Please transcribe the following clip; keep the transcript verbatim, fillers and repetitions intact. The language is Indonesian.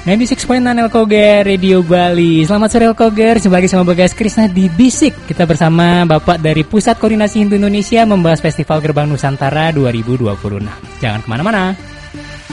sembilan puluh enam koma sembilan Elkoger Radio Bali. Selamat sore Elkoger, jumpa lagi sama Bagas Krisna di Bisik. Kita bersama Bapak dari Pusat Koordinasi Hindu Indonesia membahas Festival Gerbang Nusantara dua ribu dua puluh enam. Jangan kemana-mana.